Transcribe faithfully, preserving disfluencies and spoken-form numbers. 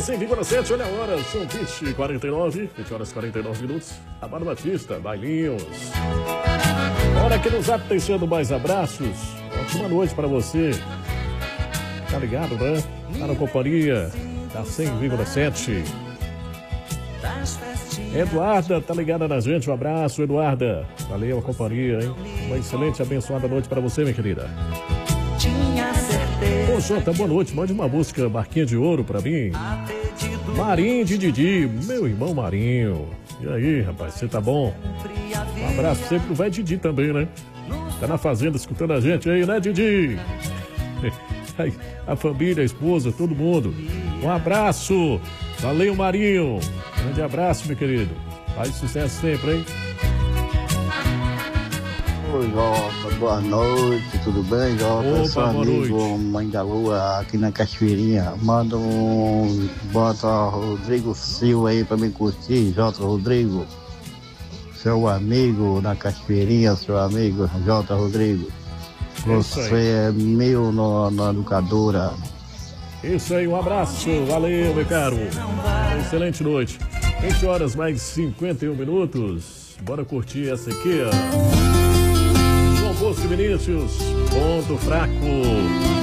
cem vírgula sete, olha a hora, são vinte e quarenta e nove, vinte horas e quarenta e nove minutos. Amado Batista, bailinhos. Hora que no Zap tem sendo mais abraços. Ótima noite para você. Tá ligado, né? Tá na companhia da cem vírgula sete. Eduarda, tá ligada na gente, um abraço, Eduarda. Valeu a companhia, hein? Uma excelente, abençoada noite para você, minha querida. Ô, Jota, boa noite. Mande uma música Barquinha de Ouro pra mim. Marinho de Didi, meu irmão Marinho. E aí, rapaz, você tá bom? Um abraço sempre pro vai Didi também, né? Tá na fazenda escutando a gente aí, né, Didi? A família, a esposa, todo mundo. Um abraço. Valeu, Marinho. Grande abraço, meu querido. Faz sucesso sempre, hein? Oi, Jota, boa noite, tudo bem, Jota? Opa, Sou boa amigo noite. Mãe da Lua aqui na Cachoeirinha. Manda um. Bota Rodrigo Silva aí pra me curtir, Jota Rodrigo. Seu amigo na Cachoeirinha, seu amigo Jota Rodrigo. Você é meu no, na educadora. Isso aí, um abraço. Valeu, meu caro. Excelente noite. vinte horas mais cinquenta e um minutos. Bora curtir essa aqui, ó. João Bosco e Vinícius, ponto fraco.